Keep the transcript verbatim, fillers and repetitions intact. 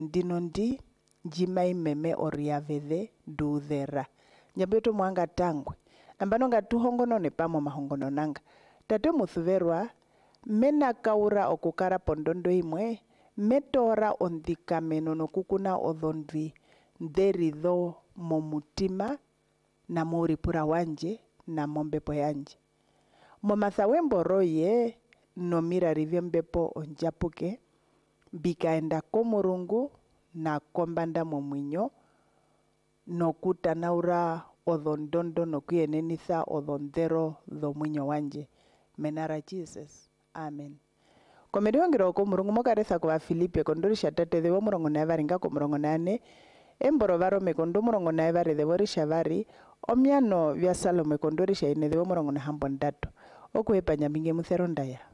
ndino ndi njimai meme oriavethe nduuthera nyambeto mwanga tangwe ambano nga tuhongonone pamo mahongono nanga tate muthuverwa mena kaura okukara pondondo imwe metora ondhikameno nokukuna odhondwi nderitho momutima na muuripura wanje na mombepo yanje momathawe mboroye nomirari vyombepo onjapuke mbikaenda komurungu na kombanda momwinyo nokutanaura odhondondo nokuyenenitha odhondhero dhomwinyo wanje menara Jesus amen komeriwongera oko murungu mokaretha kwa Filipe kondorisha tate devo murongo na evari nga komurongo nane emboro varome kondo murongo na evari devorisha vari omyano vya Salome kondorisha ine devo murongo na hambo ndatu okuhepa nyambinge muthero ndaya